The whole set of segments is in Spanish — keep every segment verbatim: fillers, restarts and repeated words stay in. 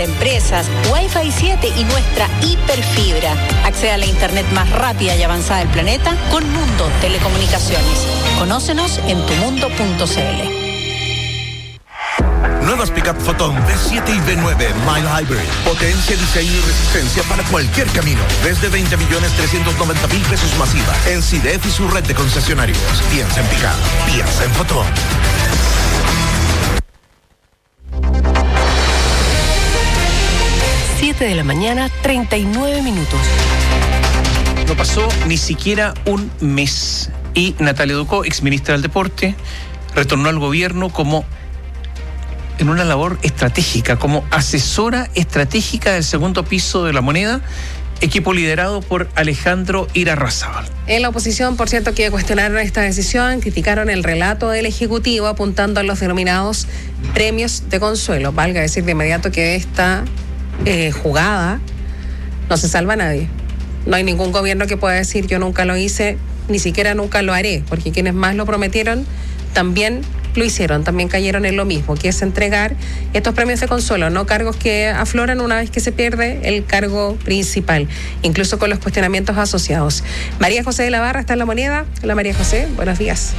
para empresas, Wi-Fi siete y nuestra hiperfibra. Accede a la internet más rápida y avanzada del planeta con Mundo Telecomunicaciones. Conócenos en tu mundo punto c l. Nuevas Pickup Photon V siete y V nueve Mile Hybrid. Potencia, diseño y resistencia para cualquier camino. Desde veinte millones trescientos noventa mil pesos masiva. En C I D E F y su red de concesionarios. Piensa en Pickup. Piensa en Photon. siete de la mañana, treinta y nueve minutos. No pasó ni siquiera un mes y Natalia Ducó, exministra del Deporte, retornó al gobierno como en una labor estratégica, como asesora estratégica del segundo piso de La Moneda, equipo liderado por Alejandro Irarrázaval. En la oposición, por cierto, que cuestionaron esta decisión, criticaron el relato del Ejecutivo apuntando a los denominados premios de consuelo. Valga decir de inmediato que esta eh, jugada no se salva a nadie. No hay ningún gobierno que pueda decir yo nunca lo hice, ni siquiera nunca lo haré, porque quienes más lo prometieron también lo hicieron, también cayeron en lo mismo, que es entregar estos premios de consuelo, no cargos que afloran una vez que se pierde el cargo principal, incluso con los cuestionamientos asociados. María José de la Barra está en La Moneda. Hola María José, buenos días.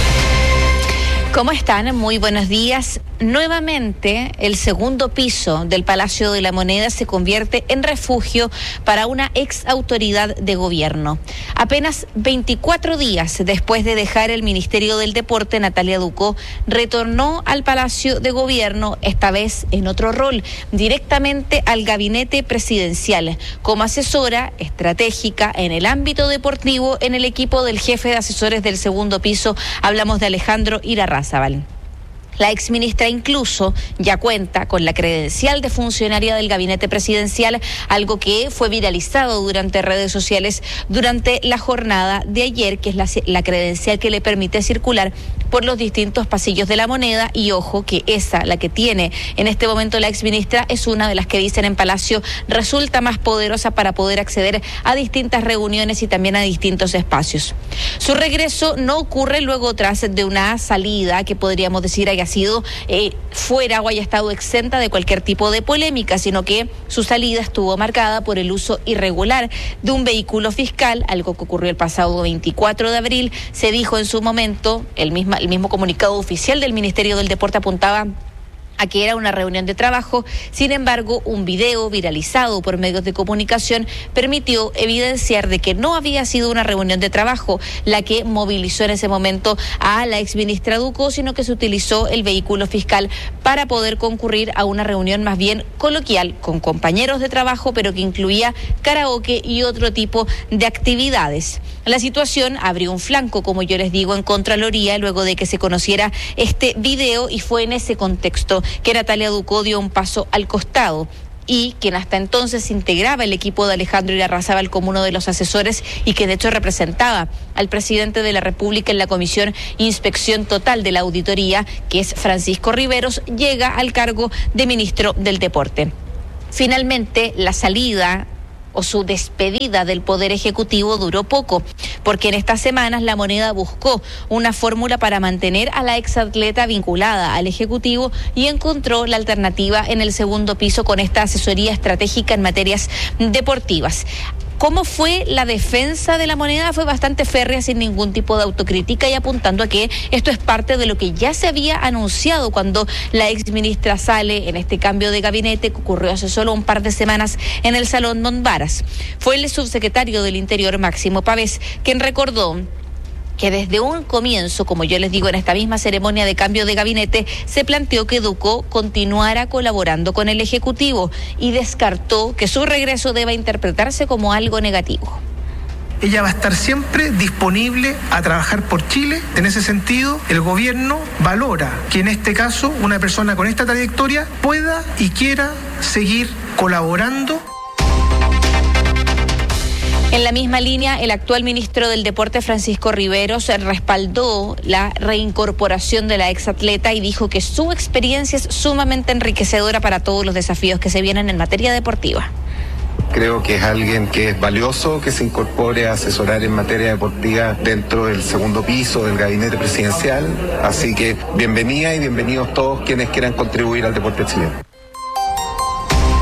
¿Cómo están? Muy buenos días. Nuevamente, el segundo piso del Palacio de la Moneda se convierte en refugio para una ex autoridad de gobierno. Apenas veinticuatro días después de dejar el Ministerio del Deporte, Natalia Ducó retornó al Palacio de Gobierno, esta vez en otro rol, directamente al gabinete presidencial, como asesora estratégica en el ámbito deportivo en el equipo del jefe de asesores del segundo piso. Hablamos de Alejandro Irarrázaval. La exministra incluso ya cuenta con la credencial de funcionaria del gabinete presidencial, algo que fue viralizado durante redes sociales durante la jornada de ayer, que es la, la credencial que le permite circular por los distintos pasillos de La Moneda. Y ojo que esa, la que tiene en este momento la exministra, es una de las que dicen en Palacio resulta más poderosa para poder acceder a distintas reuniones y también a distintos espacios. Su regreso no ocurre luego tras de una salida que podríamos decir haya sido eh, fuera o haya estado exenta de cualquier tipo de polémica, sino que su salida estuvo marcada por el uso irregular de un vehículo fiscal, algo que ocurrió el pasado veinticuatro de abril. Se dijo en su momento, el mismo, el mismo comunicado oficial del Ministerio del Deporte apuntaba a que era una reunión de trabajo. Sin embargo, un video viralizado por medios de comunicación permitió evidenciar de que no había sido una reunión de trabajo la que movilizó en ese momento a la exministra Ducó, sino que se utilizó el vehículo fiscal para poder concurrir a una reunión más bien coloquial con compañeros de trabajo, pero que incluía karaoke y otro tipo de actividades. La situación abrió un flanco, como yo les digo, en Contraloría luego de que se conociera este video, y fue en ese contexto que Natalia Ducó dio un paso al costado, y quien hasta entonces integraba el equipo de Alejandro Irarrázaval como uno de los asesores y que de hecho representaba al presidente de la República en la Comisión Inspección Total de la Auditoría, que es Francisco Riveros, llega al cargo de ministro del Deporte. Finalmente, la salida o su despedida del Poder Ejecutivo duró poco, porque en estas semanas La Moneda buscó una fórmula para mantener a la exatleta vinculada al Ejecutivo y encontró la alternativa en el segundo piso con esta asesoría estratégica en materias deportivas. ¿Cómo fue la defensa de La Moneda? Fue bastante férrea, sin ningún tipo de autocrítica y apuntando a que esto es parte de lo que ya se había anunciado cuando la exministra sale en este cambio de gabinete que ocurrió hace solo un par de semanas en el Salón Don Varas. Fue el subsecretario del Interior, Máximo Pavés, quien recordó que desde un comienzo, como yo les digo, en esta misma ceremonia de cambio de gabinete, se planteó que Ducó continuara colaborando con el Ejecutivo y descartó que su regreso deba interpretarse como algo negativo. Ella va a estar siempre disponible a trabajar por Chile. En ese sentido, el gobierno valora que en este caso una persona con esta trayectoria pueda y quiera seguir colaborando. En la misma línea, el actual ministro del Deporte, Francisco Riveros, respaldó la reincorporación de la exatleta y dijo que su experiencia es sumamente enriquecedora para todos los desafíos que se vienen en materia deportiva. Creo que es alguien que es valioso que se incorpore a asesorar en materia deportiva dentro del segundo piso del gabinete presidencial. Así que bienvenida y bienvenidos todos quienes quieran contribuir al deporte chileno.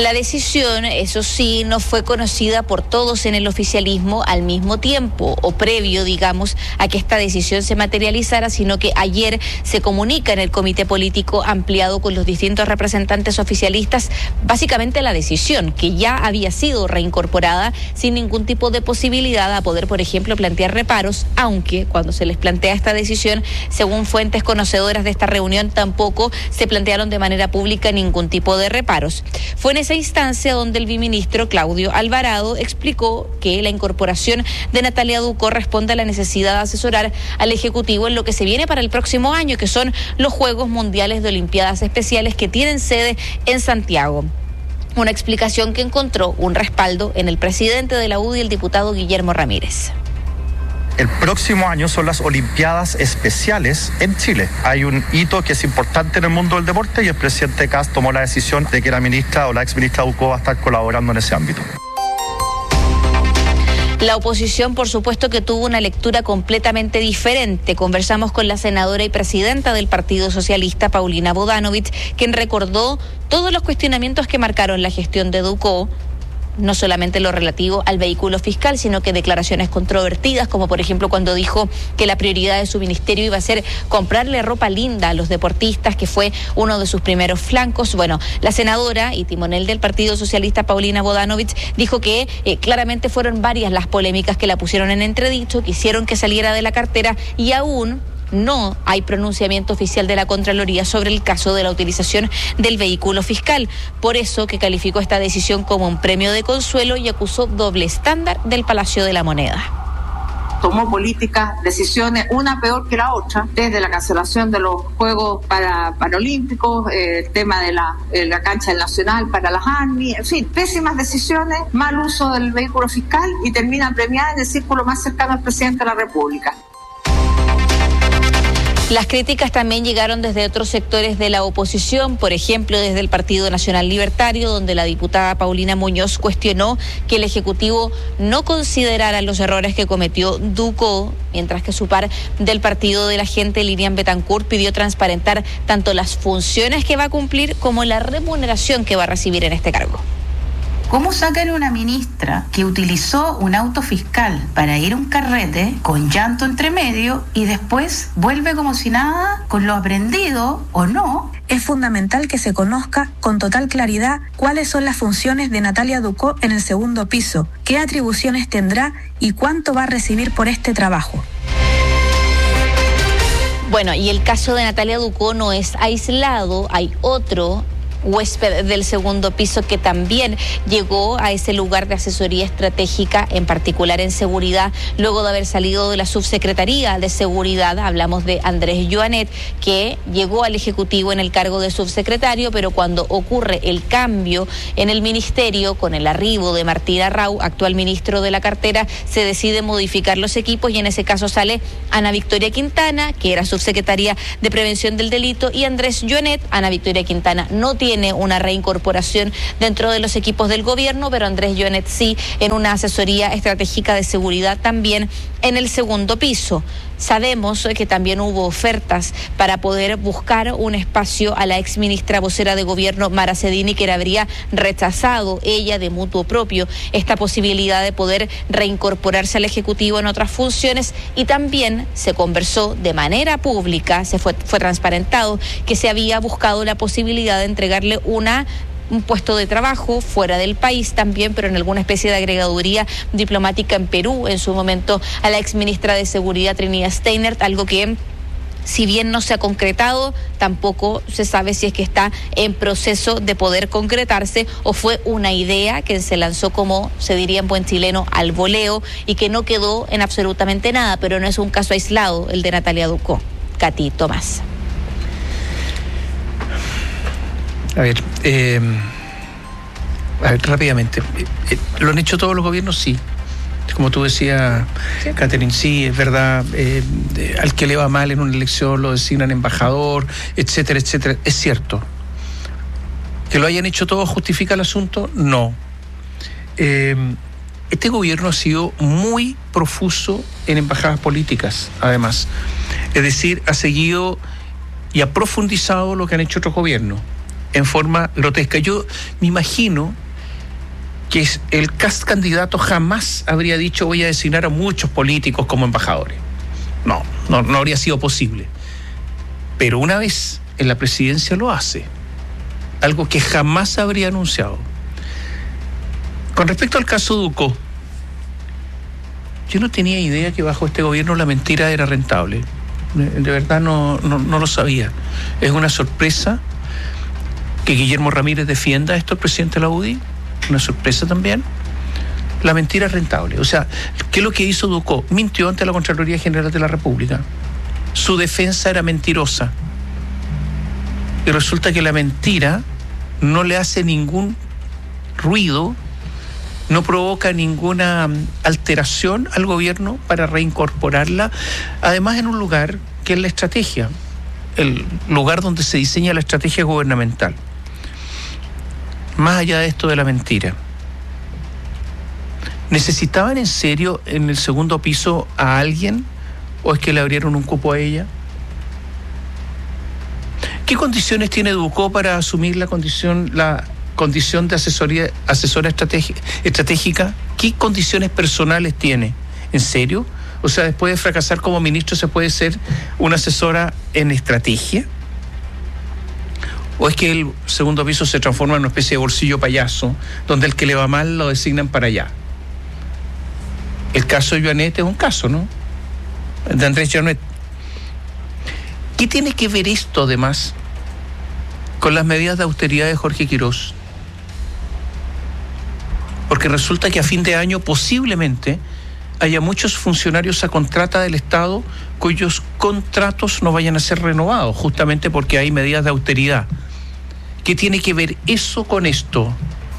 La decisión, eso sí, no fue conocida por todos en el oficialismo al mismo tiempo o previo, digamos, a que esta decisión se materializara, sino que ayer se comunica en el comité político ampliado con los distintos representantes oficialistas básicamente la decisión, que ya había sido reincorporada sin ningún tipo de posibilidad a poder, por ejemplo, plantear reparos, aunque cuando se les plantea esta decisión, según fuentes conocedoras de esta reunión, tampoco se plantearon de manera pública ningún tipo de reparos. Fue en esa instancia donde el viceministro Claudio Alvarado explicó que la incorporación de Natalia Ducó responde a la necesidad de asesorar al Ejecutivo en lo que se viene para el próximo año, que son los Juegos Mundiales de Olimpiadas Especiales que tienen sede en Santiago. Una explicación que encontró un respaldo en el presidente de la U D I, el diputado Guillermo Ramírez. El próximo año son las Olimpiadas Especiales en Chile. Hay un hito que es importante en el mundo del deporte y el presidente Kast tomó la decisión de que la ministra o la exministra Ducó va a estar colaborando en ese ámbito. La oposición, por supuesto, que tuvo una lectura completamente diferente. Conversamos con la senadora y presidenta del Partido Socialista, Paulina Bodanovich, quien recordó todos los cuestionamientos que marcaron la gestión de Ducó, no solamente lo relativo al vehículo fiscal, sino que declaraciones controvertidas, como por ejemplo cuando dijo que la prioridad de su ministerio iba a ser comprarle ropa linda a los deportistas, que fue uno de sus primeros flancos. Bueno, la senadora y timonel del Partido Socialista, Paulina Bodanovich, dijo que eh, claramente fueron varias las polémicas que la pusieron en entredicho, que hicieron que saliera de la cartera, y aún no hay pronunciamiento oficial de la Contraloría sobre el caso de la utilización del vehículo fiscal. Por eso que calificó esta decisión como un premio de consuelo y acusó doble estándar del Palacio de la Moneda. Tomó políticas, decisiones, una peor que la otra, desde la cancelación de los Juegos para, Paralímpicos, eh, el tema de la, eh, la cancha del Nacional para las Army, en fin, pésimas decisiones, mal uso del vehículo fiscal, y termina premiada en el círculo más cercano al presidente de la República. Las críticas también llegaron desde otros sectores de la oposición, por ejemplo, desde el Partido Nacional Libertario, donde la diputada Paulina Muñoz cuestionó que el Ejecutivo no considerara los errores que cometió Ducó, mientras que su par del Partido de la Gente, Lilian Betancourt, pidió transparentar tanto las funciones que va a cumplir como la remuneración que va a recibir en este cargo. ¿Cómo sacan a una ministra que utilizó un auto fiscal para ir a un carrete con llanto entre medio y después vuelve como si nada, con lo aprendido o no? Es fundamental que se conozca con total claridad cuáles son las funciones de Natalia Ducó en el segundo piso, qué atribuciones tendrá y cuánto va a recibir por este trabajo. Bueno, y el caso de Natalia Ducó no es aislado, hay otro huésped del segundo piso que también llegó a ese lugar de asesoría estratégica, en particular en seguridad, luego de haber salido de la subsecretaría de seguridad. Hablamos de Andrés Joanet, que llegó al Ejecutivo en el cargo de subsecretario, pero cuando ocurre el cambio en el ministerio, con el arribo de Martín Arrau, actual ministro de la cartera, se decide modificar los equipos, y en ese caso sale Ana Victoria Quintana, que era subsecretaria de Prevención del Delito, y Andrés Joanet. Ana Victoria Quintana no tiene tiene una reincorporación dentro de los equipos del gobierno, pero Andrés Joanet sí, en una asesoría estratégica de seguridad también en el segundo piso. Sabemos que también hubo ofertas para poder buscar un espacio a la exministra vocera de gobierno, Mara Cedini, que habría rechazado ella de mutuo propio esta posibilidad de poder reincorporarse al Ejecutivo en otras funciones, y también se conversó de manera pública, se fue, fue transparentado que se había buscado la posibilidad de entregarle una un puesto de trabajo fuera del país también, pero en alguna especie de agregaduría diplomática en Perú, en su momento a la exministra de Seguridad Trinidad Steinert, algo que, si bien no se ha concretado, tampoco se sabe si es que está en proceso de poder concretarse o fue una idea que se lanzó, como se diría en buen chileno, al voleo, y que no quedó en absolutamente nada, pero no es un caso aislado el de Natalia Ducó. Katy Tomás. A ver, eh, a ver, rápidamente. Eh, ¿Lo han hecho todos los gobiernos? Sí. Como tú decías, sí. Catherine, sí, es verdad. Eh, eh, al que le va mal en una elección lo designan embajador, etcétera, etcétera. Es cierto. ¿Que lo hayan hecho todos justifica el asunto? No. Eh, este gobierno ha sido muy profuso en embajadas políticas, además. Es decir, ha seguido y ha profundizado lo que han hecho otros gobiernos. en forma grotesca. Yo me imagino que el cast candidato jamás habría dicho voy a designar a muchos políticos como embajadores. No, no, no habría sido posible. Pero una vez en la presidencia lo hace, algo que jamás habría anunciado. Con respecto al caso Ducó, yo no tenía idea que bajo este gobierno la mentira era rentable. De verdad no, no, no lo sabía. Es una sorpresa que Guillermo Ramírez defienda esto, el presidente de la U D I. Una sorpresa también. La mentira es rentable. O sea, ¿qué es lo que hizo Ducó? Mintió ante la Contraloría General de la República. Su defensa era mentirosa. Y resulta que la mentira no le hace ningún ruido, no provoca ninguna alteración al gobierno para reincorporarla, además en un lugar que es la estrategia, el lugar donde se diseña la estrategia gubernamental. Más allá de esto de la mentira, ¿necesitaban en serio en el segundo piso a alguien o es que le abrieron un cupo a ella? ¿Qué condiciones tiene Ducó para asumir la condición, la condición de asesoría, asesora estratégica? ¿Qué condiciones personales tiene? ¿En serio? O sea, después de fracasar como ministro, ¿se puede ser una asesora en estrategia? ¿O es que el segundo piso se transforma en una especie de bolsillo payaso, donde el que le va mal lo designan para allá? El caso de Joanet es un caso, ¿no? De Andrés Joanet. ¿Qué tiene que ver esto, además, con las medidas de austeridad de Jorge Quirós? Porque resulta que a fin de año posiblemente haya muchos funcionarios a contrata del Estado cuyos contratos no vayan a ser renovados, justamente porque hay medidas de austeridad. ¿Qué tiene que ver eso con esto?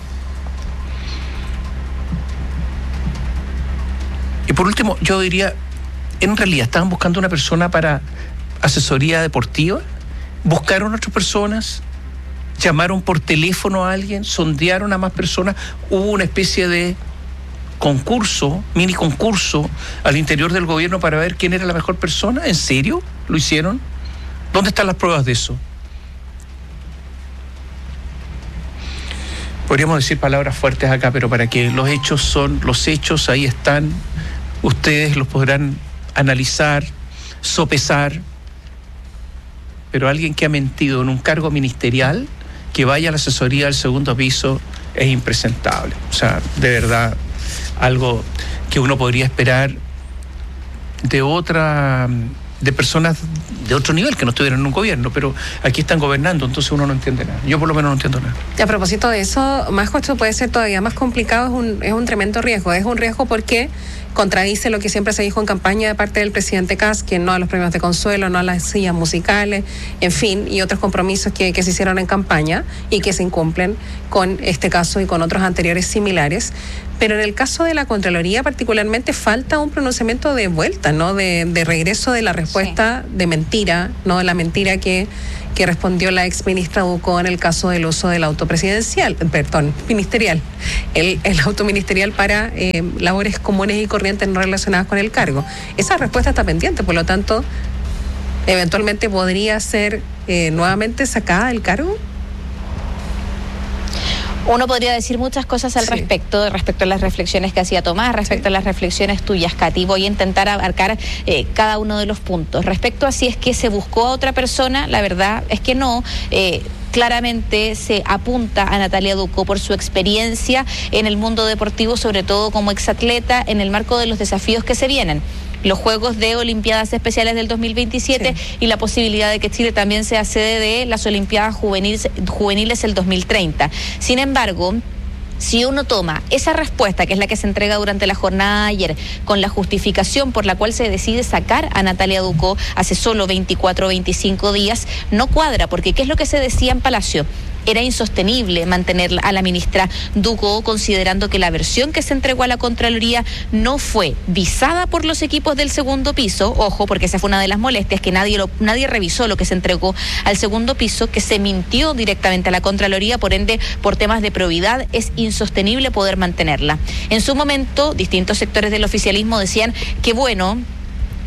Y por último, yo diría, en realidad estaban buscando una persona para asesoría deportiva, buscaron a otras personas, llamaron por teléfono a alguien, sondearon a más personas, hubo una especie de concurso, mini concurso al interior del gobierno para ver quién era la mejor persona. ¿En serio? ¿Lo hicieron? ¿Dónde están las pruebas de eso? Podríamos decir palabras fuertes acá, pero para que los hechos son los hechos, ahí están, ustedes los podrán analizar, sopesar, pero alguien que ha mentido en un cargo ministerial, que vaya a la asesoría del segundo piso, es impresentable. O sea, de verdad, algo que uno podría esperar de otra, de personas de otro nivel que no estuvieran en un gobierno, pero aquí están gobernando, entonces uno no entiende nada. Yo por lo menos no entiendo nada. A propósito de eso, Majo, esto puede ser todavía más complicado, es un, es un tremendo riesgo. Es un riesgo porque contradice lo que siempre se dijo en campaña de parte del presidente Kast, que no a los premios de consuelo, no a las sillas musicales, en fin, y otros compromisos que, que se hicieron en campaña y que se incumplen con este caso y con otros anteriores similares. Pero en el caso de la Contraloría particularmente falta un pronunciamiento de vuelta, ¿no? De, de regreso de la respuesta sí. de mentira, ¿no? De la mentira que, que respondió la ex ministra Ducó en el caso del uso del auto presidencial, perdón, ministerial, el, el auto ministerial para eh, labores comunes y corrientes no relacionadas con el cargo. Esa respuesta está pendiente, por lo tanto, eventualmente podría ser eh, nuevamente sacada del cargo. Uno podría decir muchas cosas al sí. respecto, respecto a las reflexiones que hacía Tomás, respecto sí. a las reflexiones tuyas, Katy. Voy a intentar abarcar eh, cada uno de los puntos. Respecto a si es que se buscó a otra persona, la verdad es que no. Eh, Claramente se apunta a Natalia Ducó por su experiencia en el mundo deportivo, sobre todo como exatleta, en el marco de los desafíos que se vienen. Los Juegos de Olimpiadas Especiales del dos mil veintisiete sí. y la posibilidad de que Chile también sea sede de las Olimpiadas Juveniles, juveniles el dos mil treinta. Sin embargo, si uno toma esa respuesta, que es la que se entrega durante la jornada de ayer, con la justificación por la cual se decide sacar a Natalia Ducó hace solo veinticuatro o veinticinco días, no cuadra, porque ¿qué es lo que se decía en Palacio? Era insostenible mantener a la ministra Ducó, considerando que la versión que se entregó a la Contraloría no fue visada por los equipos del segundo piso. Ojo, porque esa fue una de las molestias, que nadie lo, nadie revisó lo que se entregó al segundo piso, que se mintió directamente a la Contraloría, por ende, por temas de probidad, es insostenible poder mantenerla. En su momento, distintos sectores del oficialismo decían que bueno,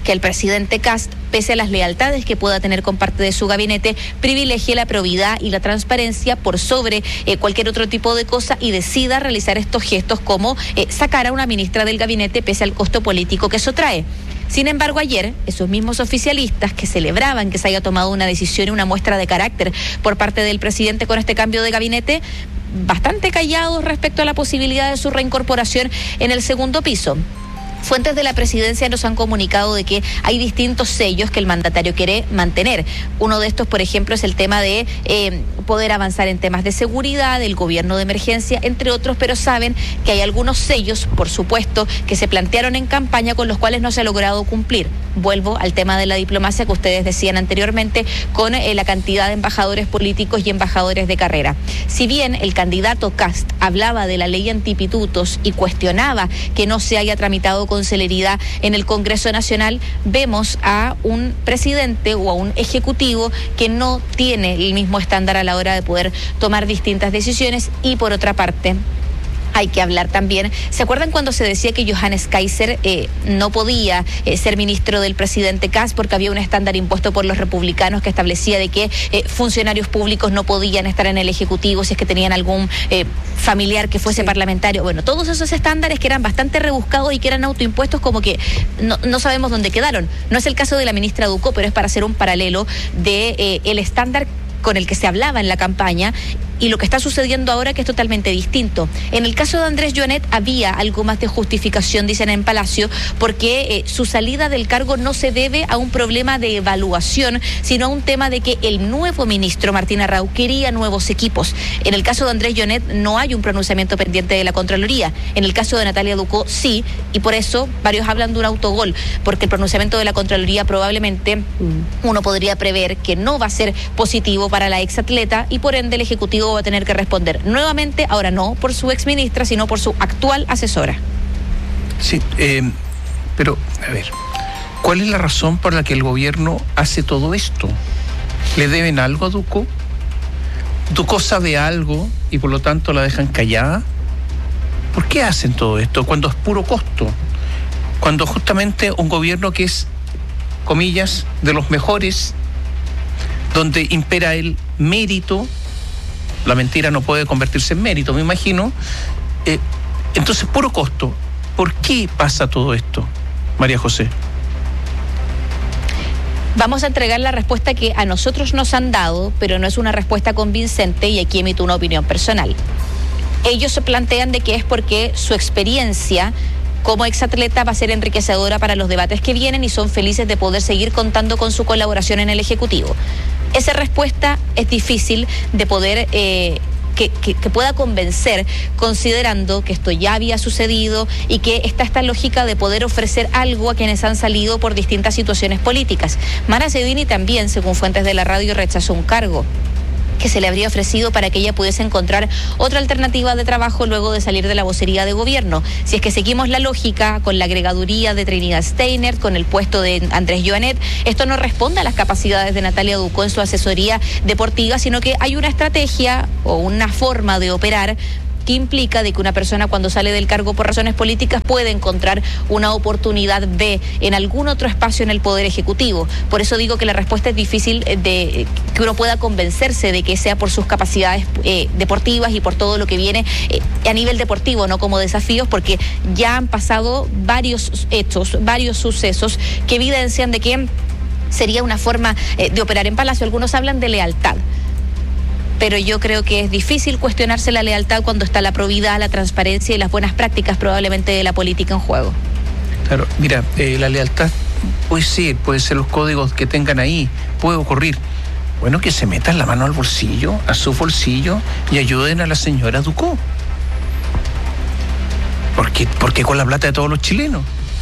que el presidente Kast, pese a las lealtades que pueda tener con parte de su gabinete, privilegie la probidad y la transparencia por sobre eh, cualquier otro tipo de cosa y decida realizar estos gestos como eh, sacar a una ministra del gabinete pese al costo político que eso trae. Sin embargo, ayer, esos mismos oficialistas que celebraban que se haya tomado una decisión y una muestra de carácter por parte del presidente con este cambio de gabinete, bastante callados respecto a la posibilidad de su reincorporación en el segundo piso. Fuentes de la presidencia nos han comunicado de que hay distintos sellos que el mandatario quiere mantener. Uno de estos, por ejemplo, es el tema de eh, poder avanzar en temas de seguridad, el gobierno de emergencia, entre otros, pero saben que hay algunos sellos, por supuesto, que se plantearon en campaña con los cuales no se ha logrado cumplir. Vuelvo al tema de la diplomacia que ustedes decían anteriormente, con eh, la cantidad de embajadores políticos y embajadores de carrera. Si bien el candidato Kast hablaba de la ley antipitutos y cuestionaba que no se haya tramitado con celeridad en el Congreso Nacional, vemos a un presidente o a un ejecutivo que no tiene el mismo estándar a la hora de poder tomar distintas decisiones. Y por otra parte, hay que hablar también, ¿se acuerdan cuando se decía que Johannes Kaiser eh, no podía eh, ser ministro del presidente Kast porque había un estándar impuesto por los republicanos que establecía de que eh, funcionarios públicos no podían estar en el Ejecutivo si es que tenían algún eh, familiar que fuese sí. parlamentario? Bueno, todos esos estándares que eran bastante rebuscados y que eran autoimpuestos, como que no, no sabemos dónde quedaron. No es el caso de la ministra Ducó, pero es para hacer un paralelo de eh, el estándar con el que se hablaba en la campaña y lo que está sucediendo ahora, que es totalmente distinto. En el caso de Andrés Joanet había algo más de justificación, dicen en Palacio, porque eh, su salida del cargo no se debe a un problema de evaluación, sino a un tema de que el nuevo ministro Martín Arrau quería nuevos equipos. En el caso de Andrés Joanet no hay un pronunciamiento pendiente de la Contraloría. En el caso de Natalia Ducó sí, y por eso varios hablan de un autogol, porque el pronunciamiento de la Contraloría probablemente uno podría prever que no va a ser positivo para la exatleta y por ende el Ejecutivo va a tener que responder nuevamente, ahora no por su exministra, sino por su actual asesora. Sí, eh, pero, a ver, ¿cuál es la razón por la que el gobierno hace todo esto? ¿Le deben algo a Ducó? ¿Ducó sabe algo y por lo tanto la dejan callada? ¿Por qué hacen todo esto cuando es puro costo? Cuando justamente un gobierno que es, comillas, de los mejores, donde impera el mérito, la mentira no puede convertirse en mérito, me imagino. Eh, entonces, puro costo. ¿Por qué pasa todo esto, María José? Vamos a entregar la respuesta que a nosotros nos han dado, pero no es una respuesta convincente y aquí emito una opinión personal. Ellos se plantean de que es porque su experiencia como exatleta va a ser enriquecedora para los debates que vienen y son felices de poder seguir contando con su colaboración en el Ejecutivo. Esa respuesta es difícil de poder eh, que, que, que pueda convencer, considerando que esto ya había sucedido y que está esta lógica de poder ofrecer algo a quienes han salido por distintas situaciones políticas. Mara Sedini también, según fuentes de la radio, rechazó un cargo que se le habría ofrecido para que ella pudiese encontrar otra alternativa de trabajo luego de salir de la vocería de gobierno. Si es que seguimos la lógica con la agregaduría de Trinidad Steiner, con el puesto de Andrés Joanet, esto no responde a las capacidades de Natalia Ducó en su asesoría deportiva, sino que hay una estrategia o una forma de operar que implica de que una persona cuando sale del cargo por razones políticas puede encontrar una oportunidad B en algún otro espacio en el Poder Ejecutivo. Por eso digo que la respuesta es difícil de que uno pueda convencerse de que sea por sus capacidades eh, deportivas y por todo lo que viene eh, a nivel deportivo, no como desafíos, porque ya han pasado varios hechos, varios sucesos que evidencian de que sería una forma eh, de operar en Palacio. Algunos hablan de lealtad, pero yo creo que es difícil cuestionarse la lealtad cuando está la probidad, la transparencia y las buenas prácticas probablemente de la política en juego. Claro, mira, eh, la lealtad puede ser, puede ser los códigos que tengan ahí, puede ocurrir. Bueno, que se metan la mano al bolsillo, a su bolsillo, y ayuden a la señora Ducó. ¿Por qué? Porque con la plata de todos los chilenos.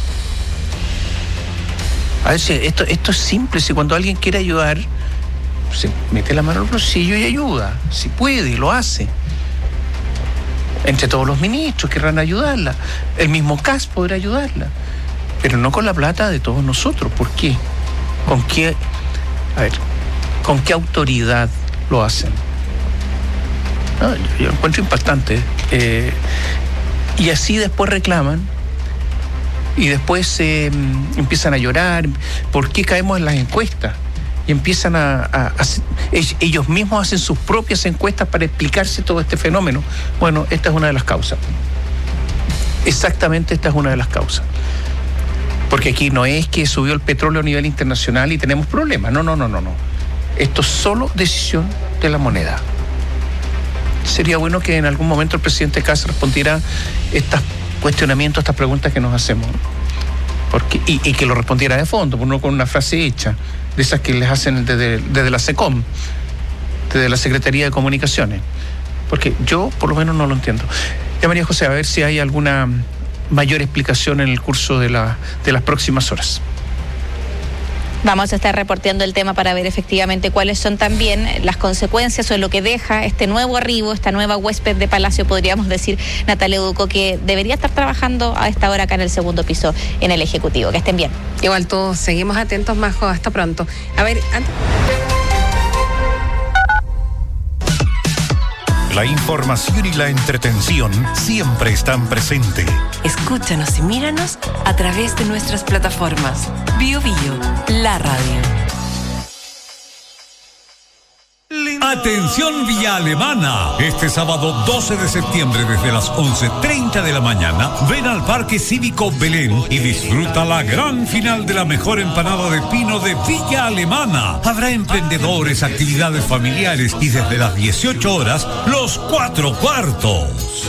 A ver, esto, esto es simple, si cuando alguien quiere ayudar, se mete la mano al bolsillo y ayuda, si puede, lo hace. Entre todos los ministros querrán ayudarla, el mismo C A S podrá ayudarla, pero no con la plata de todos nosotros. ¿Por qué? ¿Con qué? A ver, ¿con qué autoridad lo hacen? No, yo, yo lo encuentro impactante. Eh, y así después reclaman Y después eh, empiezan a llorar. ¿Por qué caemos en las encuestas? Y empiezan a, a, a... Ellos mismos hacen sus propias encuestas para explicarse todo este fenómeno. Bueno, esta es una de las causas. Exactamente esta es una de las causas. Porque aquí no es que subió el petróleo a nivel internacional y tenemos problemas. No, no, no, no, no. Esto es solo decisión de la moneda. Sería bueno que en algún momento el presidente Kast respondiera estos cuestionamientos, estas preguntas que nos hacemos. Porque, y, y que lo respondiera de fondo, no con una frase hecha, de esas que les hacen desde, desde la SECOM, desde la Secretaría de Comunicaciones. Porque yo, por lo menos, no lo entiendo. Ya, María José, a ver si hay alguna mayor explicación en el curso de, la, de las próximas horas. Vamos a estar reporteando el tema para ver efectivamente cuáles son también las consecuencias o lo que deja este nuevo arribo, esta nueva huésped de Palacio, podríamos decir, Natalia Ducó, que debería estar trabajando a esta hora acá en el segundo piso en el Ejecutivo. Que estén bien. Igual todos seguimos atentos, Majo, hasta pronto. A ver, antes... La información y la entretención siempre están presentes. Escúchanos y míranos a través de nuestras plataformas. Bio Bio, la radio. Atención Villa Alemana, este sábado doce de septiembre desde las once treinta de la mañana, ven al Parque Cívico Belén y disfruta la gran final de la mejor empanada de pino de Villa Alemana. Habrá emprendedores, actividades familiares y desde las dieciocho horas, los cuatro cuartos.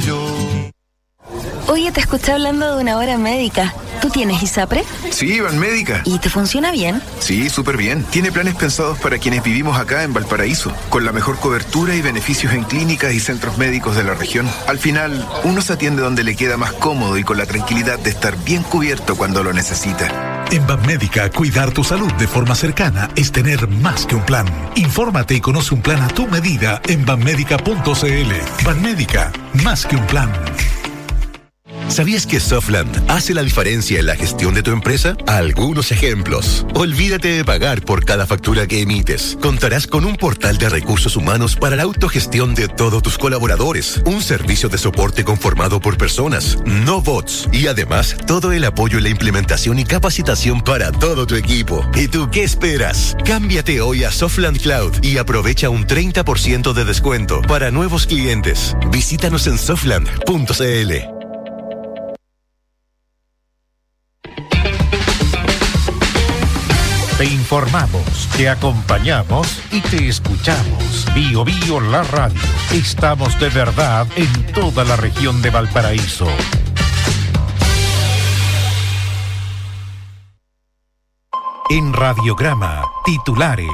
Oye, te escuché hablando de una hora médica. ¿Tú tienes ISAPRE? Sí, Banmédica. ¿Y te funciona bien? Sí, súper bien. Tiene planes pensados para quienes vivimos acá en Valparaíso, con la mejor cobertura y beneficios en clínicas y centros médicos de la región. Al final, uno se atiende donde le queda más cómodo y con la tranquilidad de estar bien cubierto cuando lo necesita. En Banmédica, cuidar tu salud de forma cercana es tener más que un plan. Infórmate y conoce un plan a tu medida en banmédica punto cl. Banmédica, más que un plan. ¿Sabías que Softland hace la diferencia en la gestión de tu empresa? Algunos ejemplos. Olvídate de pagar por cada factura que emites. Contarás con un portal de recursos humanos para la autogestión de todos tus colaboradores. Un servicio de soporte conformado por personas, no bots. Y además, todo el apoyo en la implementación y capacitación para todo tu equipo. ¿Y tú qué esperas? Cámbiate hoy a Softland Cloud y aprovecha un treinta por ciento de descuento para nuevos clientes. Visítanos en softland punto cl. Te informamos, te acompañamos y te escuchamos. Bio Bio, la radio. Estamos de verdad en toda la región de Valparaíso. En Radiograma, titulares.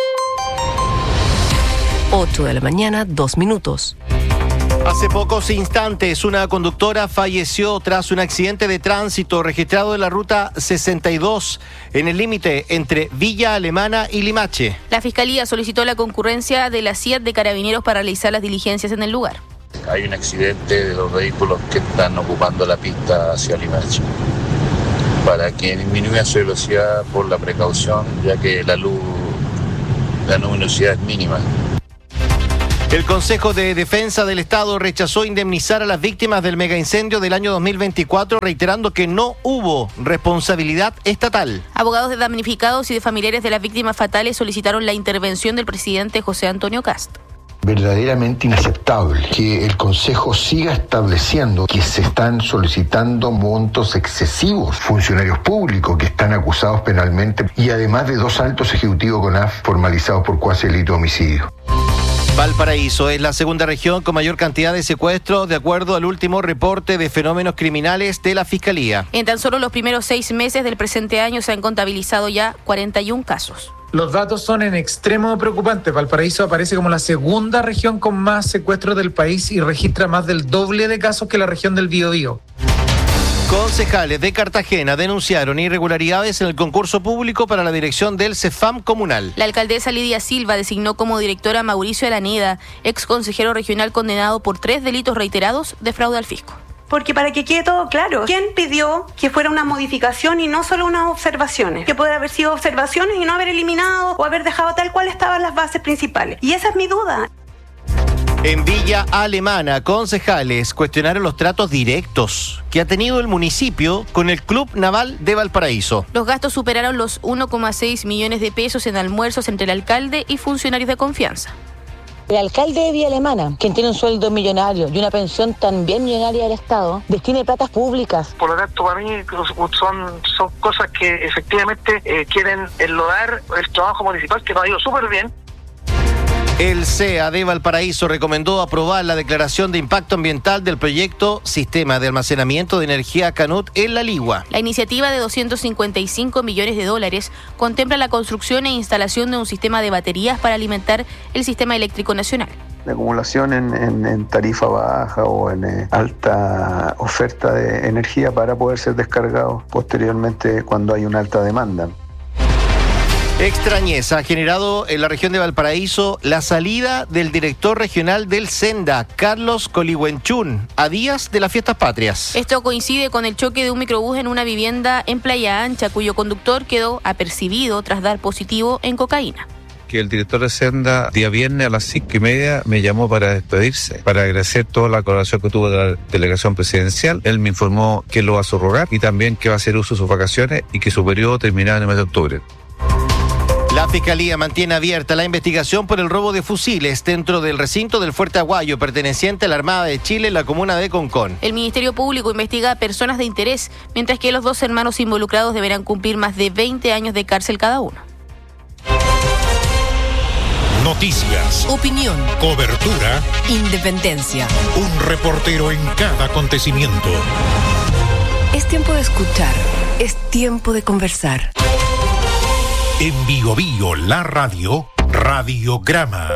ocho de la mañana, dos minutos. Hace pocos instantes, una conductora falleció tras un accidente de tránsito registrado en la ruta sesenta y dos, en el límite entre Villa Alemana y Limache. La Fiscalía solicitó la concurrencia de la C I A T de Carabineros para realizar las diligencias en el lugar. Hay un accidente de los vehículos que están ocupando la pista hacia Limache, para que disminuya su velocidad por la precaución, ya que la luz, la luminosidad es mínima. El Consejo de Defensa del Estado rechazó indemnizar a las víctimas del megaincendio del año dos mil veinticuatro, reiterando que no hubo responsabilidad estatal. Abogados de damnificados y de familiares de las víctimas fatales solicitaron la intervención del presidente José Antonio Kast. Verdaderamente inaceptable que el Consejo siga estableciendo que se están solicitando montos excesivos, funcionarios públicos que están acusados penalmente y además de dos altos ejecutivos con A F formalizados por cuasi delito de homicidio. Valparaíso es la segunda región con mayor cantidad de secuestros, de acuerdo al último reporte de fenómenos criminales de la Fiscalía. En tan solo los primeros seis meses del presente año se han contabilizado ya cuarenta y uno casos. Los datos son en extremo preocupantes. Valparaíso aparece como la segunda región con más secuestros del país y registra más del doble de casos que la región del Biobío. Concejales de Cartagena denunciaron irregularidades en el concurso público para la dirección del CEFAM comunal. La alcaldesa Lidia Silva designó como directora a Mauricio Araneda, ex consejero regional condenado por tres delitos reiterados de fraude al fisco. Porque para que quede todo claro, ¿quién pidió que fuera una modificación y no solo unas observaciones? Que puede haber sido observaciones y no haber eliminado o haber dejado tal cual estaban las bases principales. Y esa es mi duda. En Villa Alemana, concejales cuestionaron los tratos directos que ha tenido el municipio con el Club Naval de Valparaíso. Los gastos superaron los uno coma seis millones de pesos en almuerzos entre el alcalde y funcionarios de confianza. El alcalde de Villa Alemana, quien tiene un sueldo millonario y una pensión también millonaria del Estado, destine platas públicas. Por lo tanto, para mí son, son cosas que efectivamente eh, quieren enlodar el trabajo municipal, que nos ha ido súper bien. El C E A de Valparaíso recomendó aprobar la declaración de impacto ambiental del proyecto Sistema de Almacenamiento de Energía Canut en La Ligua. La iniciativa de doscientos cincuenta y cinco millones de dólares contempla la construcción e instalación de un sistema de baterías para alimentar el sistema eléctrico nacional. La acumulación en, en, en tarifa baja o en eh, alta oferta de energía para poder ser descargado posteriormente cuando hay una alta demanda. Extrañeza ha generado en la región de Valparaíso la salida del director regional del Senda, Carlos Colihuenchún, a días de las fiestas patrias. Esto coincide con el choque de un microbús en una vivienda en Playa Ancha, cuyo conductor quedó apercibido tras dar positivo en cocaína. Que el director de Senda, día viernes a las cinco y media, me llamó para despedirse, para agradecer toda la colaboración que tuvo de la delegación presidencial. Él me informó que lo va a subrogar y también que va a hacer uso de sus vacaciones y que su periodo terminaba en el mes de octubre. La Fiscalía mantiene abierta la investigación por el robo de fusiles dentro del recinto del Fuerte Aguayo, perteneciente a la Armada de Chile en la comuna de Concón. El Ministerio Público investiga a personas de interés, mientras que los dos hermanos involucrados deberán cumplir más de veinte años de cárcel cada uno. Noticias, opinión, cobertura, independencia. Un reportero en cada acontecimiento. Es tiempo de escuchar, es tiempo de conversar. En Bio Bio, la radio, Radiograma.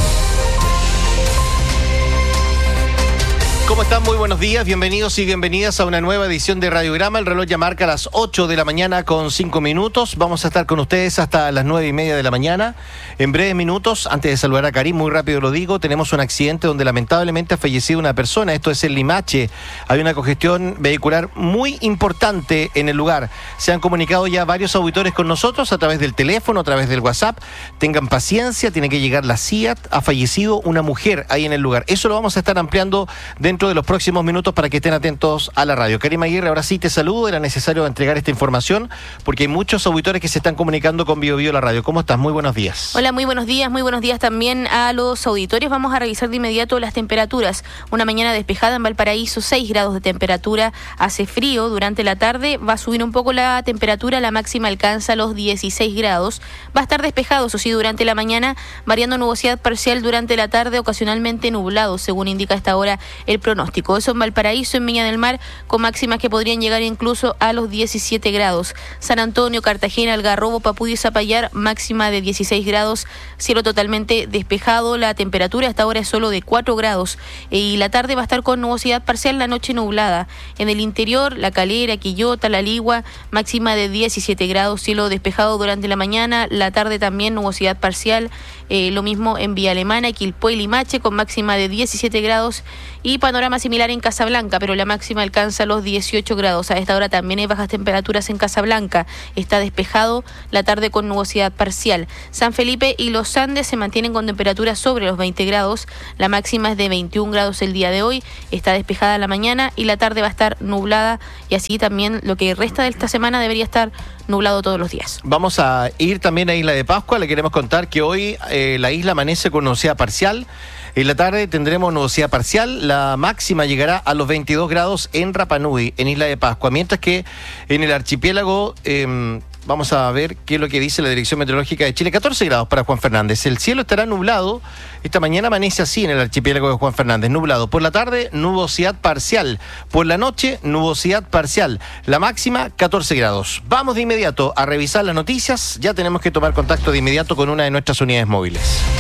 ¿Cómo están? Muy buenos días, bienvenidos y bienvenidas a una nueva edición de Radiograma. El reloj ya marca las ocho de la mañana con cinco minutos. Vamos a estar con ustedes hasta las nueve y media de la mañana. En breves minutos, antes de saludar a Karim, muy rápido lo digo, tenemos un accidente donde lamentablemente ha fallecido una persona. Esto es en Limache. Hay una congestión vehicular muy importante en el lugar. Se han comunicado ya varios auditores con nosotros a través del teléfono, a través del WhatsApp. Tengan paciencia, tiene que llegar la C I A T. Ha fallecido una mujer ahí en el lugar. Eso lo vamos a estar ampliando dentro de los próximos minutos para que estén atentos a la radio. Karim Aguirre, ahora sí te saludo. Era necesario entregar esta información porque hay muchos auditores que se están comunicando con Bio Bio la radio. ¿Cómo estás? Muy buenos días. Hola, muy buenos días. Muy buenos días también a los auditores. Vamos a revisar de inmediato las temperaturas. Una mañana despejada en Valparaíso, seis grados de temperatura. Hace frío durante la tarde. Va a subir un poco la temperatura. La máxima alcanza los dieciséis grados. Va a estar despejado, eso sí, durante la mañana, variando nubosidad parcial durante la tarde, ocasionalmente nublado, según indica hasta ahora el pronóstico. Eso en Valparaíso, en Viña del Mar, con máximas que podrían llegar incluso a los diecisiete grados. San Antonio, Cartagena, Algarrobo, Papudí y Zapallar, máxima de dieciséis grados, cielo totalmente despejado. La temperatura hasta ahora es solo de cuatro grados y la tarde va a estar con nubosidad parcial, la noche nublada. En el interior, La Calera, Quillota, La Ligua, máxima de diecisiete grados, cielo despejado durante la mañana, la tarde también nubosidad parcial. Eh, lo mismo en Villa Alemana, Quilpué y Limache, con máxima de diecisiete grados, y panorama similar en Casablanca, pero la máxima alcanza los dieciocho grados. A esta hora también hay bajas temperaturas en Casablanca. Está despejado, la tarde con nubosidad parcial. San Felipe y Los Andes se mantienen con temperaturas sobre los veinte grados. La máxima es de veintiún grados el día de hoy. Está despejada la mañana y la tarde va a estar nublada, y así también lo que resta de esta semana debería estar nublado todos los días. Vamos a ir también a Isla de Pascua. Le queremos contar que hoy eh, la isla amanece con nubosidad parcial. En la tarde tendremos nubosidad parcial. La máxima llegará a los veintidós grados en Rapa Nui, en Isla de Pascua. Mientras que en el archipiélago, eh, vamos a ver qué es lo que dice la Dirección Meteorológica de Chile. catorce grados para Juan Fernández. El cielo estará nublado. Esta mañana amanece así en el archipiélago de Juan Fernández, nublado. Por la tarde, nubosidad parcial. Por la noche, nubosidad parcial. La máxima, catorce grados. Vamos de inmediato a revisar las noticias. Ya tenemos que tomar contacto de inmediato con una de nuestras unidades móviles.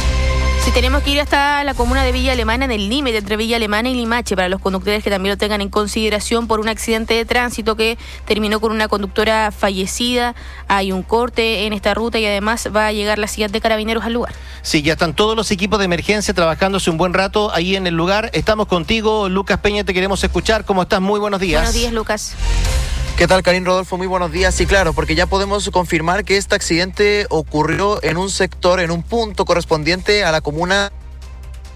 Si tenemos que ir hasta la comuna de Villa Alemana, en el límite entre Villa Alemana y Limache, para los conductores que también lo tengan en consideración, por un accidente de tránsito que terminó con una conductora fallecida. Hay un corte en esta ruta y además va a llegar la C I A T de Carabineros al lugar. Sí, ya están todos los equipos de emergencia trabajando hace un buen rato ahí en el lugar. Estamos contigo, Lucas Peña, te queremos escuchar. ¿Cómo estás? Muy buenos días. Buenos días, Lucas. ¿Qué tal, Karim, Rodolfo? Muy buenos días. Sí, claro, porque ya podemos confirmar que este accidente ocurrió en un sector, en un punto correspondiente a la comuna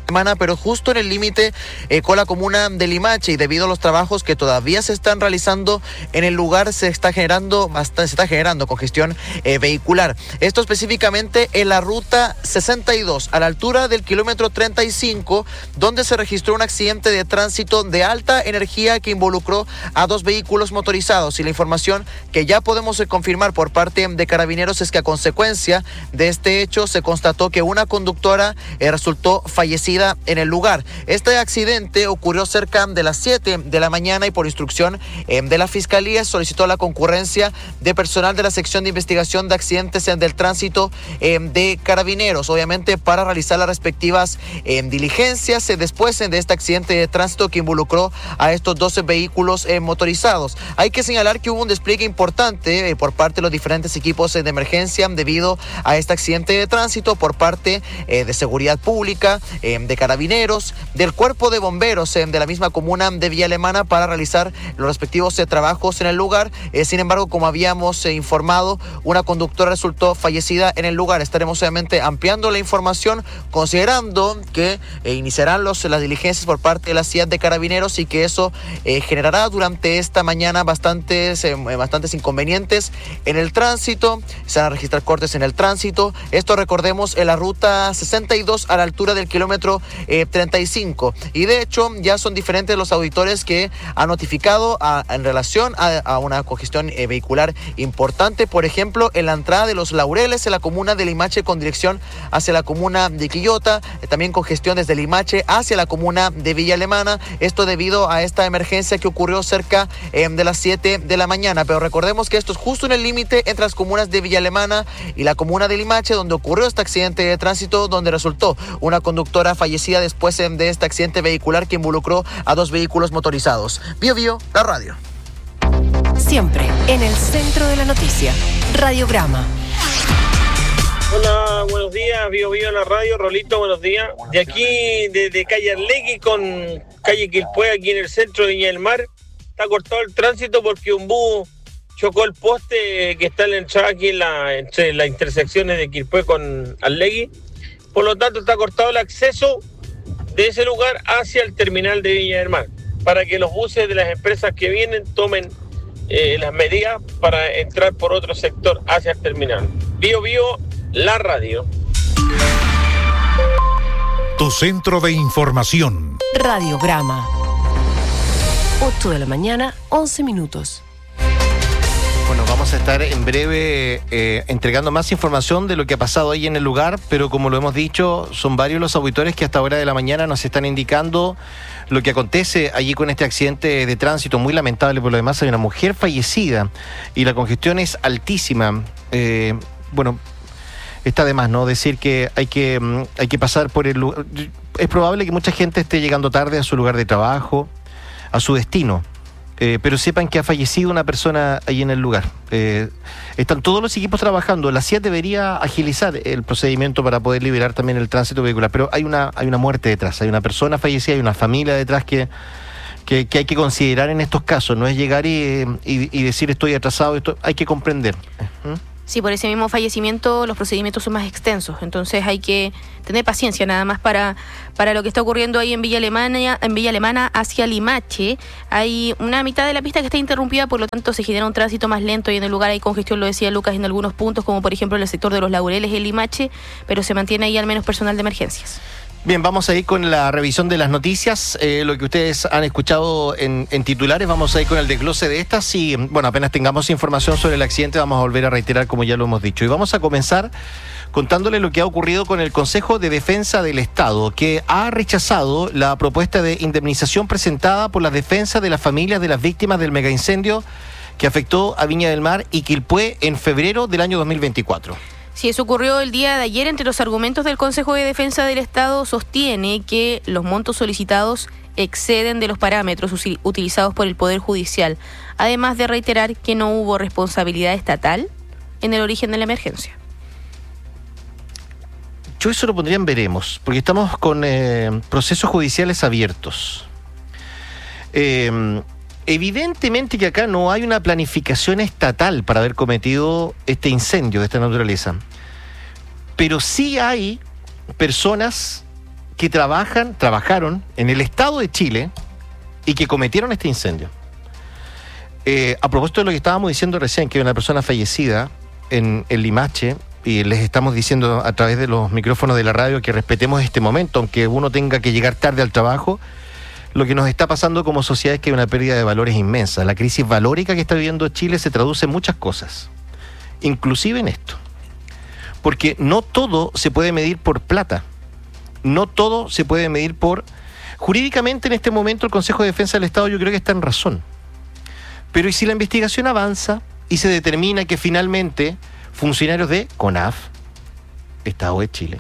semana, pero justo en el límite eh, con la comuna de Limache, y debido a los trabajos que todavía se están realizando en el lugar, se está generando bastante, se está generando congestión eh, vehicular. Esto específicamente en la ruta sesenta y dos, a la altura del kilómetro treinta y cinco, donde se registró un accidente de tránsito de alta energía que involucró a dos vehículos motorizados, y la información que ya podemos eh, confirmar por parte de Carabineros es que a consecuencia de este hecho se constató que una conductora eh, resultó fallecida en el lugar. Este accidente ocurrió cerca de las siete de la mañana y por instrucción eh, de la Fiscalía solicitó la concurrencia de personal de la sección de investigación de accidentes del tránsito eh, de Carabineros, obviamente para realizar las respectivas eh, diligencias eh, después eh, de este accidente de tránsito que involucró a estos doce vehículos eh, motorizados. Hay que señalar que hubo un despliegue importante eh, por parte de los diferentes equipos eh, de emergencia debido a este accidente de tránsito por parte eh, de Seguridad Pública, eh, de Carabineros, del Cuerpo de Bomberos eh, de la misma comuna de Villa Alemana para realizar los respectivos eh, trabajos en el lugar. Eh, sin embargo, como habíamos eh, informado, una conductora resultó fallecida en el lugar. Estaremos obviamente ampliando la información, considerando que eh, iniciarán los, las diligencias por parte de la ciudad de Carabineros y que eso eh, generará durante esta mañana bastantes, eh, bastantes inconvenientes en el tránsito. Se van a registrar cortes en el tránsito. Esto, recordemos, en la ruta sesenta y dos a la altura del kilómetro eh, treinta y cinco. Y de hecho ya son diferentes los auditores que han notificado a, en relación a, a una congestión eh, vehicular importante, por ejemplo, en la entrada de Los Laureles en la comuna de Limache con dirección hacia la comuna de Quillota, eh, también congestión desde Limache hacia la comuna de Villa Alemana, esto debido a esta emergencia que ocurrió cerca eh, de las siete de la mañana, pero recordemos que esto es justo en el límite entre las comunas de Villa Alemana y la comuna de Limache, donde ocurrió este accidente de tránsito, donde resultó una conductora fallecida después eh, de este accidente vehicular que involucró a dos vehículos motorizados. Bio Bio, la radio. Siempre en el centro de la noticia. Radiograma. Hola, buenos días, Bio Bio en la radio. Rolito, buenos días. De aquí, desde de calle Arlegui con calle Quilpué, aquí en el centro de Viña del Mar, está cortado el tránsito porque un bus chocó el poste que está en la entrada aquí en la, entre las intersecciones de Quilpué con Arlegui. Por lo tanto, está cortado el acceso de ese lugar hacia el terminal de Viña del Mar, para que los buses de las empresas que vienen tomen eh, las medidas para entrar por otro sector hacia el terminal. Bio Bio, la radio. Tu centro de información. Radiograma. ocho de la mañana, once minutos. Bueno, vamos a estar en breve eh, entregando más información de lo que ha pasado ahí en el lugar, pero como lo hemos dicho, son varios los auditores que hasta hora de la mañana nos están indicando lo que acontece allí con este accidente de tránsito, muy lamentable. Por lo demás, hay una mujer fallecida y la congestión es altísima. Eh, bueno, está de más, ¿no? Decir que hay que, hay que pasar por el lugar. Es probable que mucha gente esté llegando tarde a su lugar de trabajo, a su destino. Eh, pero sepan que ha fallecido una persona ahí en el lugar. Eh, están todos los equipos trabajando. La C I A debería agilizar el procedimiento para poder liberar también el tránsito vehicular, pero hay una, hay una muerte detrás, hay una persona fallecida, hay una familia detrás que, que, que hay que considerar en estos casos. No es llegar y, y, y decir estoy atrasado, esto, hay que comprender. ¿Mm? Sí, por ese mismo fallecimiento los procedimientos son más extensos, entonces hay que tener paciencia nada más para, para lo que está ocurriendo ahí en Villa Alemana, en Villa Alemana hacia Limache. Hay una mitad de la pista que está interrumpida, por lo tanto se genera un tránsito más lento y en el lugar hay congestión, lo decía Lucas, en algunos puntos, como por ejemplo en el sector de Los Laureles en Limache, pero se mantiene ahí al menos personal de emergencias. Bien, vamos a ir con la revisión de las noticias, eh, lo que ustedes han escuchado en, en titulares, vamos a ir con el desglose de estas y, bueno, apenas tengamos información sobre el accidente vamos a volver a reiterar como ya lo hemos dicho. Y vamos a comenzar contándole lo que ha ocurrido con el Consejo de Defensa del Estado, que ha rechazado la propuesta de indemnización presentada por la defensa de las familias de las víctimas del megaincendio que afectó a Viña del Mar y Quilpué en febrero del año dos mil veinticuatro. Sí, eso ocurrió el día de ayer. Entre los argumentos del Consejo de Defensa del Estado sostiene que los montos solicitados exceden de los parámetros utilizados por el Poder Judicial, además de reiterar que no hubo responsabilidad estatal en el origen de la emergencia. Yo eso lo pondría en veremos, porque estamos con eh, procesos judiciales abiertos. Eh, Evidentemente que acá no hay una planificación estatal para haber cometido este incendio de esta naturaleza, pero sí hay personas que trabajan, trabajaron en el Estado de Chile y que cometieron este incendio. Eh, a propósito de lo que estábamos diciendo recién, que hay una persona fallecida en, en Limache, y les estamos diciendo a través de los micrófonos de la radio que respetemos este momento, aunque uno tenga que llegar tarde al trabajo. Lo que nos está pasando como sociedad es que hay una pérdida de valores inmensa. La crisis valórica que está viviendo Chile se traduce en muchas cosas, inclusive en esto. Porque no todo se puede medir por plata, no todo se puede medir por... Jurídicamente en este momento el Consejo de Defensa del Estado yo creo que está en razón. Pero ¿y si la investigación avanza y se determina que finalmente funcionarios de CONAF, Estado de Chile,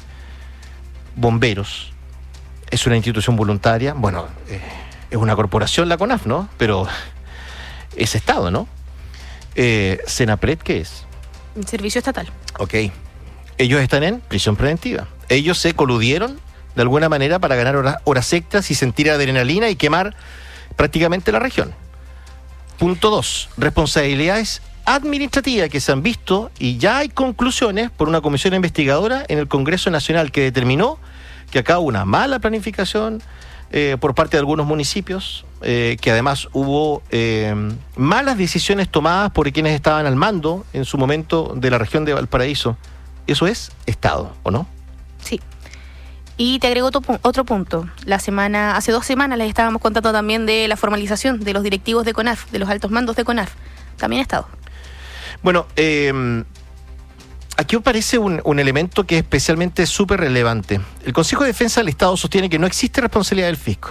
bomberos, es una institución voluntaria, bueno, eh, es una corporación la CONAF, ¿no? Pero es Estado, ¿no? Eh, ¿Senapred qué es? Servicio estatal. Ok. Ellos están en prisión preventiva. Ellos se coludieron de alguna manera para ganar horas, horas extras y sentir adrenalina y quemar prácticamente la región. Punto dos. Responsabilidades administrativas que se han visto y ya hay conclusiones por una comisión investigadora en el Congreso Nacional que determinó que acá hubo una mala planificación eh, por parte de algunos municipios, eh, que además hubo eh, malas decisiones tomadas por quienes estaban al mando en su momento de la región de Valparaíso. Eso es Estado, ¿o no? Sí. Y te agrego otro, otro punto. La semana, hace dos semanas les estábamos contando también de la formalización de los directivos de CONAF, de los altos mandos de CONAF. También Estado. Bueno, eh, aquí me parece un, un elemento que es especialmente súper relevante. El Consejo de Defensa del Estado sostiene que no existe responsabilidad del fisco.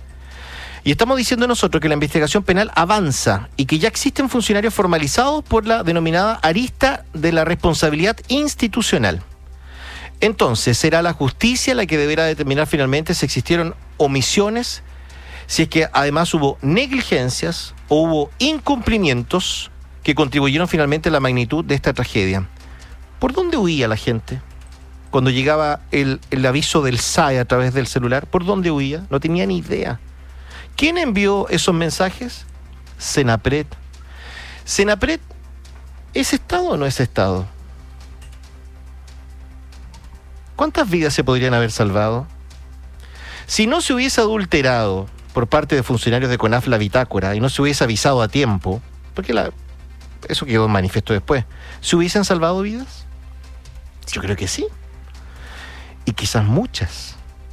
Y estamos diciendo nosotros que la investigación penal avanza y que ya existen funcionarios formalizados por la denominada arista de la responsabilidad institucional. Entonces, será la justicia la que deberá determinar finalmente si existieron omisiones, si es que además hubo negligencias o hubo incumplimientos que contribuyeron finalmente a la magnitud de esta tragedia. ¿Por dónde huía la gente? Cuando llegaba el, el aviso del S A E a través del celular, ¿por dónde huía? No tenía ni idea. ¿Quién envió esos mensajes? Senapred. ¿Senapred es Estado o no es Estado? ¿Cuántas vidas se podrían haber salvado? Si no se hubiese adulterado por parte de funcionarios de CONAF la bitácora y no se hubiese avisado a tiempo, porque la, eso quedó en manifiesto después, ¿se hubiesen salvado vidas? Yo creo que sí. Y quizás muchas.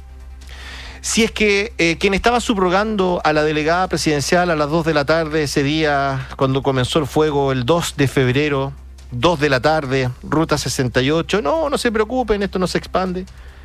Si es que eh, quien estaba subrogando a la delegada presidencial a las dos de la tarde ese día, cuando comenzó el fuego, el dos de febrero, dos de la tarde, ruta sesenta y ocho, no, no se preocupen, esto no se expande,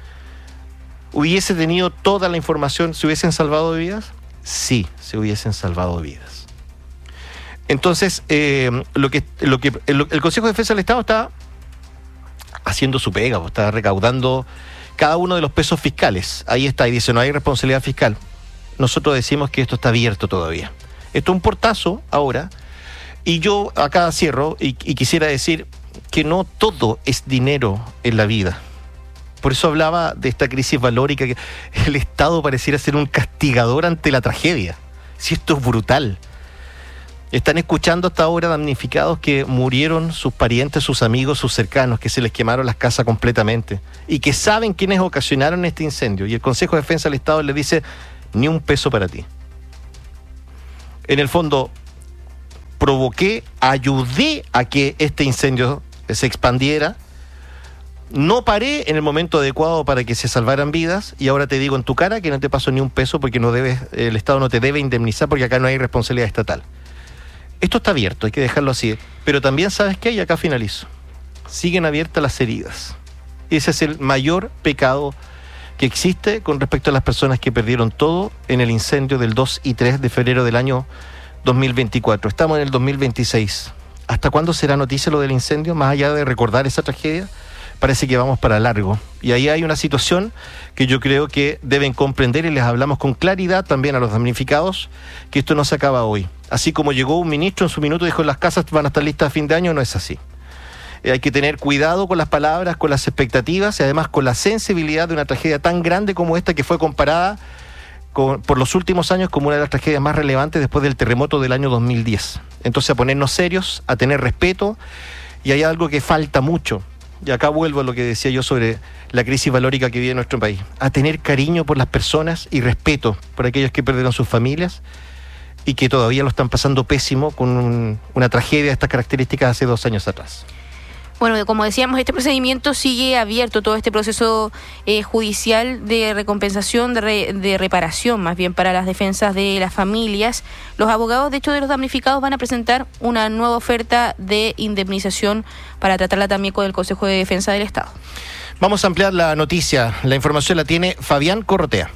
hubiese tenido toda la información, ¿se hubiesen salvado vidas? Sí, se hubiesen salvado vidas. Entonces, eh, lo que, lo que el, el Consejo de Defensa del Estado está haciendo su pega, está recaudando cada uno de los pesos fiscales. Ahí está, y dice, no hay responsabilidad fiscal. Nosotros decimos que esto está abierto todavía. Esto es un portazo ahora. Y yo acá cierro y, y quisiera decir que no todo es dinero en la vida. Por eso hablaba de esta crisis valórica, que el Estado pareciera ser un castigador ante la tragedia. Si esto es brutal. Están escuchando hasta ahora damnificados que murieron sus parientes, sus amigos, sus cercanos, que se les quemaron las casas completamente y que saben quiénes ocasionaron este incendio. Y el Consejo de Defensa del Estado les dice, ni un peso para ti. En el fondo, provoqué, ayudé a que este incendio se expandiera, no paré en el momento adecuado para que se salvaran vidas y ahora te digo en tu cara que no te paso ni un peso porque no debes, el Estado no te debe indemnizar porque acá no hay responsabilidad estatal. Esto está abierto, hay que dejarlo así, pero también sabes qué, y acá finalizo, siguen abiertas las heridas. Ese es el mayor pecado que existe con respecto a las personas que perdieron todo en el incendio del dos y tres de febrero del año dos mil veinticuatro. Estamos en el dos mil veintiséis. ¿Hasta cuándo será noticia lo del incendio? Más allá de recordar esa tragedia, parece que vamos para largo. Y ahí hay una situación que yo creo que deben comprender y les hablamos con claridad también a los damnificados, que esto no se acaba hoy. Así como llegó un ministro en su minuto y dijo las casas van a estar listas a fin de año, no es así. Eh, hay que tener cuidado con las palabras, con las expectativas y además con la sensibilidad de una tragedia tan grande como esta que fue comparada Con, por los últimos años como una de las tragedias más relevantes después del terremoto del año dos mil diez. Entonces a ponernos serios, a tener respeto, y hay algo que falta mucho, y acá vuelvo a lo que decía yo sobre la crisis valórica que vive nuestro país, a tener cariño por las personas y respeto por aquellos que perdieron sus familias y que todavía lo están pasando pésimo con un, una tragedia de estas características hace dos años atrás. Bueno, como decíamos, este procedimiento sigue abierto, todo este proceso eh, judicial de recompensación, de, re, de reparación, más bien para las defensas de las familias. Los abogados, de hecho, de los damnificados van a presentar una nueva oferta de indemnización para tratarla también con el Consejo de Defensa del Estado. Vamos a ampliar la noticia. La información la tiene Fabián Corrotea.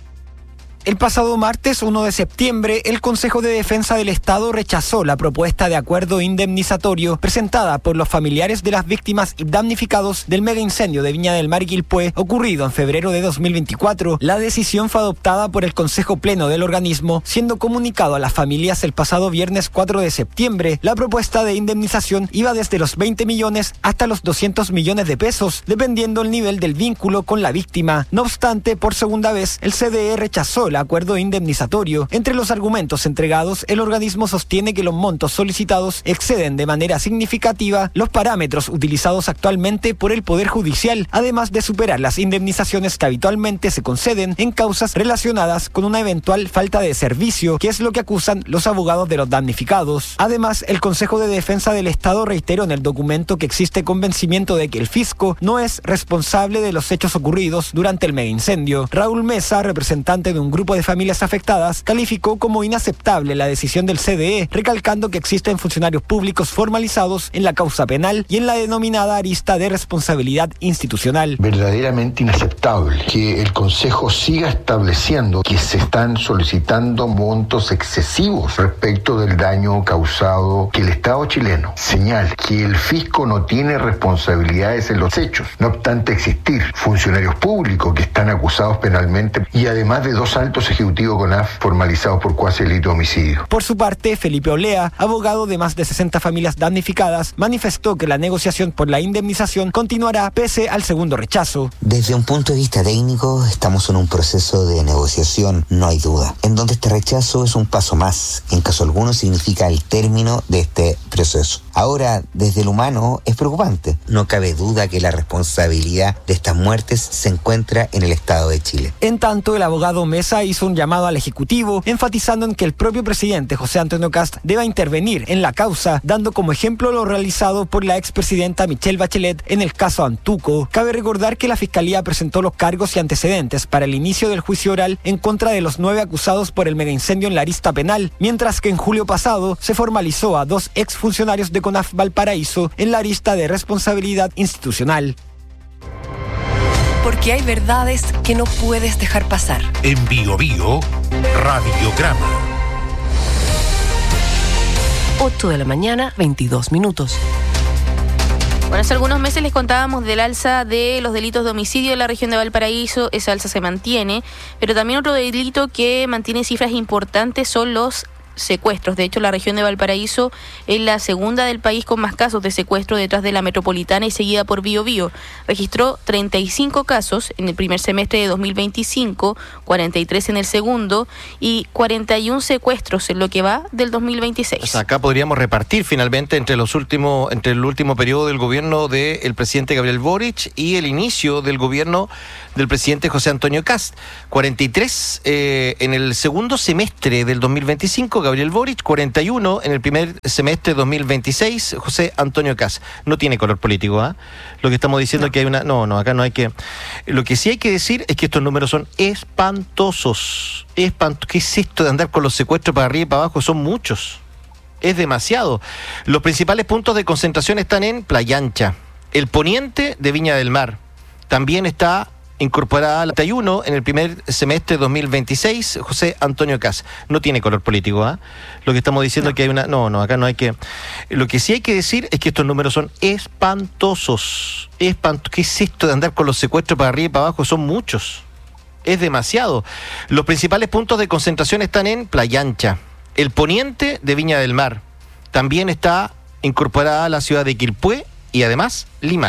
El pasado martes uno de septiembre, el Consejo de Defensa del Estado rechazó la propuesta de acuerdo indemnizatorio presentada por los familiares de las víctimas y damnificados del mega incendio de Viña del Mar y Quilpué ocurrido en febrero de dos mil veinticuatro. La decisión fue adoptada por el Consejo Pleno del organismo, siendo comunicado a las familias el pasado viernes cuatro de septiembre. La propuesta de indemnización iba desde los veinte millones hasta los doscientos millones de pesos, dependiendo el nivel del vínculo con la víctima. No obstante, por segunda vez, el C D E rechazó el acuerdo indemnizatorio. Entre los argumentos entregados, el organismo sostiene que los montos solicitados exceden de manera significativa los parámetros utilizados actualmente por el Poder Judicial, además de superar las indemnizaciones que habitualmente se conceden en causas relacionadas con una eventual falta de servicio, que es lo que acusan los abogados de los damnificados. Además, el Consejo de Defensa del Estado reiteró en el documento que existe convencimiento de que el fisco no es responsable de los hechos ocurridos durante el megaincendio. Raúl Mesa, representante de un grupo de familias afectadas, calificó como inaceptable la decisión del C D E, recalcando que existen funcionarios públicos formalizados en la causa penal y en la denominada arista de responsabilidad institucional. Verdaderamente inaceptable que el Consejo siga estableciendo que se están solicitando montos excesivos respecto del daño causado, que el Estado chileno señala que el fisco no tiene responsabilidades en los hechos, no obstante existir funcionarios públicos que están acusados penalmente y además de dos altos ejecutivos C O N A F formalizados por cuasi delito de homicidio. Por su parte, Felipe Olea, abogado de más de sesenta familias damnificadas, manifestó que la negociación por la indemnización continuará pese al segundo rechazo. Desde un punto de vista técnico, estamos en un proceso de negociación, no hay duda, en donde este rechazo es un paso más, en caso alguno significa el término de este proceso. Ahora, desde el humano, es preocupante. No cabe duda que la responsabilidad de estas muertes se encuentra en el Estado de Chile. En tanto, el abogado Mesa hizo un llamado al Ejecutivo, enfatizando en que el propio presidente José Antonio Kast deba intervenir en la causa, dando como ejemplo lo realizado por la expresidenta Michelle Bachelet en el caso Antuco. Cabe recordar que la Fiscalía presentó los cargos y antecedentes para el inicio del juicio oral en contra de los nueve acusados por el megaincendio en la arista penal, mientras que en julio pasado se formalizó a dos exfuncionarios de C O N A F Valparaíso en la arista de responsabilidad institucional. Porque hay verdades que no puedes dejar pasar. En Bio Bio, Radiograma. ocho de la mañana, veintidós minutos. Bueno, hace algunos meses les contábamos del alza de los delitos de homicidio en la región de Valparaíso. Esa alza se mantiene, pero también otro delito que mantiene cifras importantes son los secuestros. De hecho, la región de Valparaíso es la segunda del país con más casos de secuestro detrás de la metropolitana y seguida por Bio Bio. Registró treinta y cinco casos en el primer semestre de dos mil veinticinco, cuarenta y tres en el segundo y cuarenta y uno secuestros en lo que va del dos mil veintiséis. O sea, acá podríamos repartir finalmente entre los últimos, entre el último periodo del gobierno del presidente Gabriel Boric y el inicio del gobierno del presidente José Antonio Kast. cuarenta y tres eh, en el segundo semestre del dos mil veinticinco, Gabriel Boric, cuarenta y uno en el primer semestre de dos mil veintiséis, José Antonio Kast. No tiene color político, ¿ah? ¿eh? Lo que estamos diciendo es que hay una... No, no, acá no hay que... Lo que sí hay que decir es que estos números son espantosos. Espant... ¿Qué es esto de andar con los secuestros para arriba y para abajo? Son muchos. Es demasiado. Los principales puntos de concentración están en Playa Ancha, el poniente de Viña del Mar. También está incorporada a la treinta y uno en el primer semestre de dos mil veintiséis, José Antonio Kast. No tiene color político, ¿ah? ¿eh? Lo que estamos diciendo no. es que hay una... No, no, acá no hay que... Lo que sí hay que decir es que estos números son espantosos. Espant... ¿Qué es esto de andar con los secuestros para arriba y para abajo? Son muchos. Es demasiado. Los principales puntos de concentración están en Playa Ancha, el poniente de Viña del Mar. También está incorporada a la ciudad de Quilpué y además Limache.